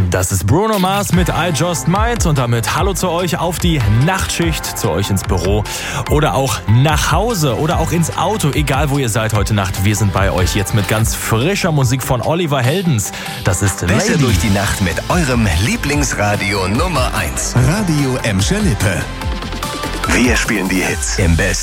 Das ist Bruno Mars mit I Just Might und damit hallo zu euch auf die Nachtschicht, zu euch ins Büro oder auch nach Hause oder auch ins Auto, egal wo ihr seid heute Nacht. Wir sind bei euch jetzt mit ganz frischer Musik von Oliver Heldens. Das ist Besser Lady. durch die Nacht mit eurem Lieblingsradio Nummer 1. Radio Emscher Lippe. Wir spielen die Hits im Besten.